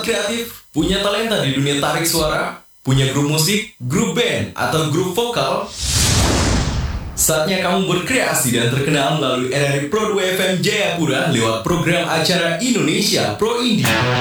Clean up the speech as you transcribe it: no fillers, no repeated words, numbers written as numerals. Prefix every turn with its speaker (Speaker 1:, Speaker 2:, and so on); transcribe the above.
Speaker 1: kreatif, punya talenta di dunia tarik suara, punya grup musik, grup band, atau grup vokal? Saatnya kamu berkreasi dan terkenal melalui RRI Pro 2 FM Jayapura lewat program acara Indonesia Pro Indie.